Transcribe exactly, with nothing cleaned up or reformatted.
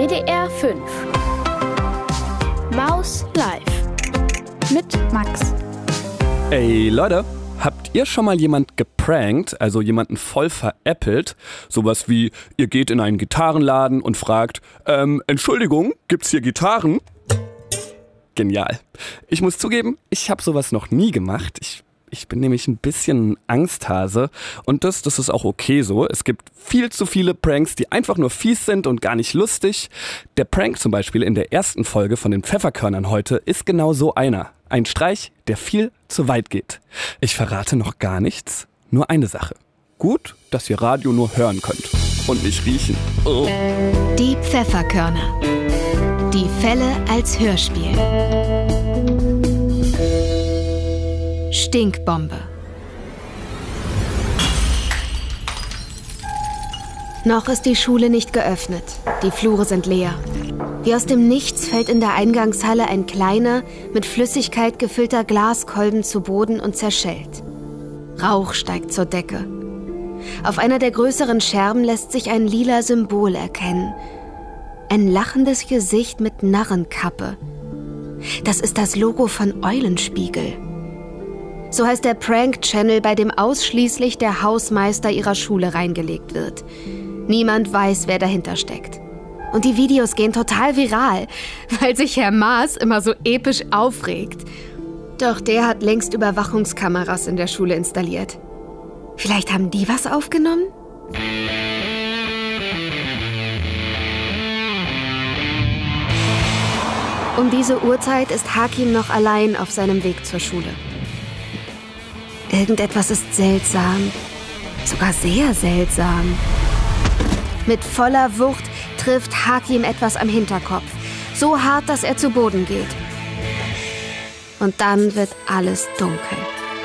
W D R fünf Maus Live mit Max. Ey Leute, habt ihr schon mal jemand geprankt, also jemanden voll veräppelt? Sowas wie, ihr geht in einen Gitarrenladen und fragt, ähm, Entschuldigung, gibt's hier Gitarren? Genial. Ich muss zugeben, ich habe sowas noch nie gemacht. Ich Ich bin nämlich ein bisschen Angsthase und das, das ist auch okay so. Es gibt viel zu viele Pranks, die einfach nur fies sind und gar nicht lustig. Der Prank zum Beispiel in der ersten Folge von den Pfefferkörnern heute ist genau so einer. Ein Streich, der viel zu weit geht. Ich verrate noch gar nichts, nur eine Sache. Gut, dass ihr Radio nur hören könnt und nicht riechen. Oh. Die Pfefferkörner. Die Fälle als Hörspiel. Stinkbombe. Noch ist die Schule nicht geöffnet. Die Flure sind leer. Wie aus dem Nichts fällt in der Eingangshalle ein kleiner, mit Flüssigkeit gefüllter Glaskolben zu Boden und zerschellt. Rauch steigt zur Decke. Auf einer der größeren Scherben lässt sich ein lila Symbol erkennen. Ein lachendes Gesicht mit Narrenkappe. Das ist das Logo von Eulenspiegel. So heißt der Prank-Channel, bei dem ausschließlich der Hausmeister ihrer Schule reingelegt wird. Niemand weiß, wer dahinter steckt. Und die Videos gehen total viral, weil sich Herr Maas immer so episch aufregt. Doch der hat längst Überwachungskameras in der Schule installiert. Vielleicht haben die was aufgenommen? Um diese Uhrzeit ist Hakim noch allein auf seinem Weg zur Schule. Irgendetwas ist seltsam, sogar sehr seltsam. Mit voller Wucht trifft Hakim etwas am Hinterkopf, so hart, dass er zu Boden geht. Und dann wird alles dunkel.